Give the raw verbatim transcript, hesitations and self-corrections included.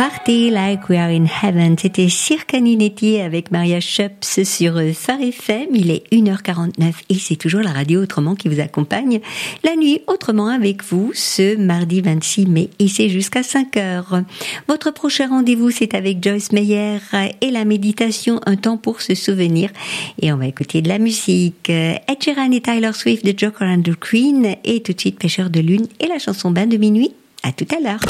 Party Like We Are in Heaven, c'était Circa Ninetti avec Maria Schoeps sur Phare F M. Il est une heure quarante-neuf et c'est toujours la radio Autrement qui vous accompagne la nuit autrement avec vous ce mardi vingt-six mai et c'est jusqu'à cinq heures. Votre prochain rendez-vous c'est avec Joyce Meyer et la méditation Un temps pour se souvenir et on va écouter de la musique. Ed Sheeran et Taylor Swift de Joker and the Queen et tout de suite Pêcheur de lune et la chanson Bain de minuit. À tout à l'heure.